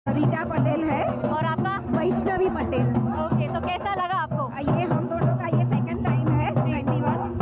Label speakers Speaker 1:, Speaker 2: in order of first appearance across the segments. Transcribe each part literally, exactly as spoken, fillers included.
Speaker 1: रीटा पटेल है
Speaker 2: और आपका?
Speaker 1: वैष्णवी पटेल।
Speaker 2: ओके, तो कैसा लगा आपको?
Speaker 1: ये हम दोनों का ये सेकंड टाइम है ट्वेंटी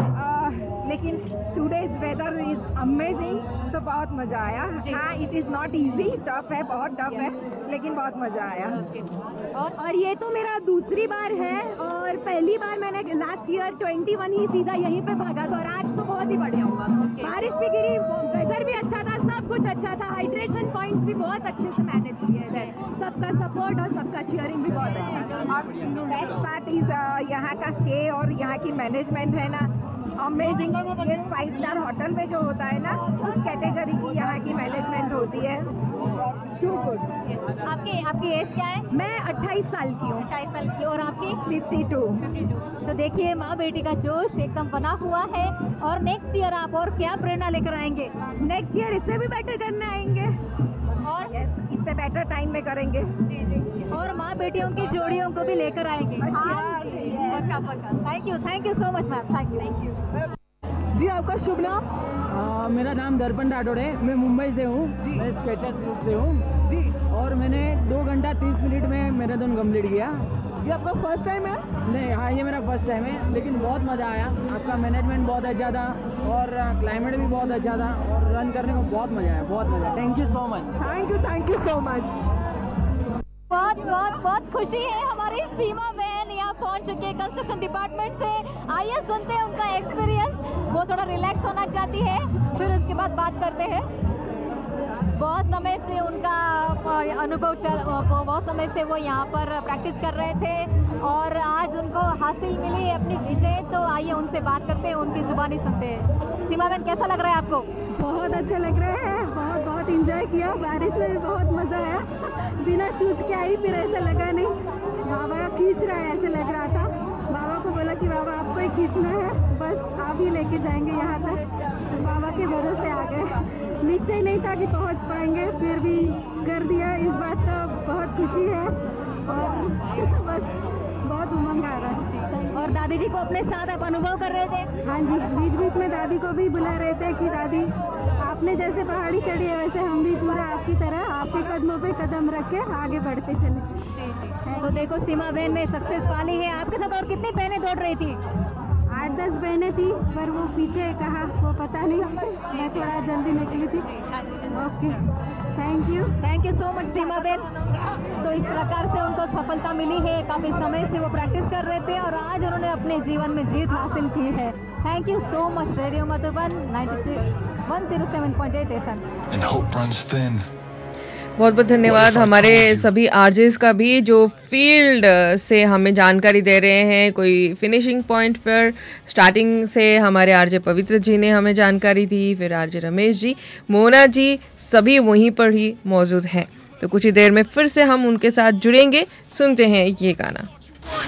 Speaker 1: वन, लेकिन टुडेज वेदर इज अमेजिंग, तो बहुत मजा आया। हाँ, it is not easy, tough है, बहुत टफ है, लेकिन बहुत मजा आया।
Speaker 2: और
Speaker 1: और ये तो मेरा दूसरी बार है, और पहली बार मैंने लास्ट ईयर ट्वेंटी वन ही सीधा यहीं पे भागा था, और आज तो बहुत ही बढ़िया हुआ। बारिश भी गिरी, वेदर भी अच्छा था, सब कुछ अच्छा था, हाइड्रेशन पॉइंट्स भी बहुत अच्छे से मैनेज किए थे, सबका सपोर्ट और सबका चीयरिंग भी बहुत अच्छा था। बेस्ट पार्ट इज यहाँ का स्टे और यहाँ की मैनेजमेंट है ना, अमेजिंग। ये फाइव स्टार होटल में जो होता है ना, उस कैटेगरी की यहाँ की मैनेजमेंट होती है। So good.
Speaker 2: आपकी आपकी एज क्या है?
Speaker 1: मैं अट्ठाईस साल की हूँ।
Speaker 2: अट्ठाईस साल की। और आपकी?
Speaker 1: Fifty to.
Speaker 2: तो देखिए, माँ बेटी का जोश एकदम बना हुआ है। और नेक्स्ट ईयर आप और क्या प्रेरणा लेकर आएंगे?
Speaker 1: नेक्स्ट ईयर इससे भी बेटर करने आएंगे,
Speaker 2: और
Speaker 1: yes, इससे बेटर टाइम में करेंगे।
Speaker 2: जी जी। और माँ बेटियों की जोड़ियों को भी लेकर आएंगे।
Speaker 1: हाँ,
Speaker 2: पक्का पक्का। Thank you, thank you so much ma'am, thank you thank you
Speaker 1: जी। आपका शुभ नाम?
Speaker 3: आ, मेरा नाम दर्पण राठौड़ है, मैं मुंबई से हूँ, मैं स्केचर्स ग्रुप से हूँ जी। और मैंने दो घंटा तीस मिनट में मैराथन कंप्लीट किया।
Speaker 1: ये आपका फर्स्ट टाइम है?
Speaker 3: नहीं, हाँ, ये मेरा फर्स्ट टाइम है, लेकिन बहुत मज़ा आया। आपका मैनेजमेंट बहुत अच्छा था और क्लाइमेट भी बहुत अच्छा था, और रन करने को बहुत मज़ा आया, बहुत मज़ा। Thank you so much.
Speaker 1: Thank you, thank you so much.
Speaker 2: बहुत बहुत बहुत खुशी है, हमारी सीमा बहन यहाँ पहुँच चुकी है कंस्ट्रक्शन डिपार्टमेंट से। आइए सुनते हैं उनका एक्सपीरियंस। वो थोड़ा रिलैक्स होना चाहती है, फिर उसके बाद बात करते हैं। बहुत समय से उनका अनुभव चल बहुत समय से वो यहाँ पर प्रैक्टिस कर रहे थे, और आज उनको हासिल मिली है अपनी विजय। तो आइए उनसे बात करते हैं, उनकी जुबानी सुनते हैं। सीमा बहन, कैसा लग रहा है आपको?
Speaker 1: बहुत अच्छा लग रहा है, बहुत बहुत इंजॉय किया, बारिश में भी बहुत मजा आया। बिना शूज के आई, फिर ऐसा लगा नहीं बाबा खींच रहा है, ऐसे लग रहा था। बाबा को बोला कि बाबा आपको ही खींचना है, बस आप ही लेके जाएंगे यहाँ तक। बाबा के भरोसे आ गए, नीचे ही नहीं था कि पहुँच पाएंगे, फिर भी कर दिया। इस बात का बहुत खुशी है, और बस बहुत उमंग आ रहा है।
Speaker 2: और दादी जी को अपने साथ आप अनुभव कर रहे थे?
Speaker 1: हाँ जी, बीच बीच में दादी को भी बुला रहे थे कि दादी आपने जैसे पहाड़ी चढ़ी है, वैसे हम भी पूरा आपकी तरह आपके कदमों पे कदम रख के आगे बढ़ते चले।
Speaker 2: जी जी। तो देखो, सीमा बहन ने सक्सेस पाली है। आपके साथ और कितनी बहनें दौड़ रही थी?
Speaker 1: आठ दस बहनें थी, पर वो पीछे कहा, वो पता नहीं, मैं थोड़ा जल्दी निकली थी। Okay, thank you,
Speaker 2: thank you so much सीमा बहन। तो इस प्रकार से उनको सफलता मिली है। काफी समय से वो प्रैक्टिस कर रहे थे, और आज उन्होंने अपने जीवन में जीत हासिल की है। Thank you so much radio Madhuban ninety one zero seven point eight FM.
Speaker 4: बहुत बहुत धन्यवाद हमारे सभी आरजेस का भी, जो फील्ड से हमें जानकारी दे रहे हैं। कोई फिनिशिंग पॉइंट पर स्टार्टिंग से हमारे आरजे पवित्र जी ने हमें जानकारी दी, फिर आरजे रमेश जी, मोना जी, सभी वहीं पर ही मौजूद हैं। तो कुछ ही देर में फिर से हम उनके साथ जुड़ेंगे। सुनते हैं ये गाना।